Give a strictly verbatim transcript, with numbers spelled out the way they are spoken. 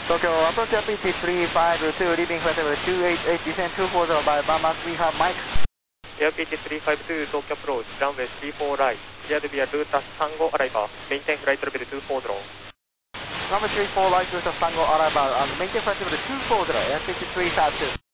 Tokyo approach L P T three five two, leaving flight level two eight eight, descent two four zero by Bamak, we have Mike. L P T three five two, Tokyo approach, runway three four right, cleared via Lutas Tango arrival, maintain flight level two four zero. Runway three four right, Lutas Tango arrival, and maintain flight level two four zero, L P T three five two.